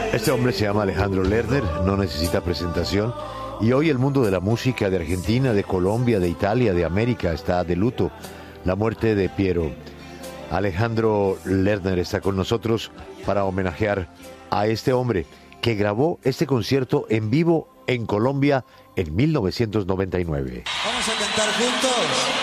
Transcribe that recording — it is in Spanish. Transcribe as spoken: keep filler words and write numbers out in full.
Este hombre se llama Alejandro Lerner, no necesita presentación. Y hoy el mundo de la música de Argentina, de Colombia, de Italia, de América está de luto. La muerte de Piero. Alejandro Lerner está con nosotros para homenajear a este hombre que grabó este concierto en vivo en Colombia en mil novecientos noventa y nueve. Vamos a cantar juntos.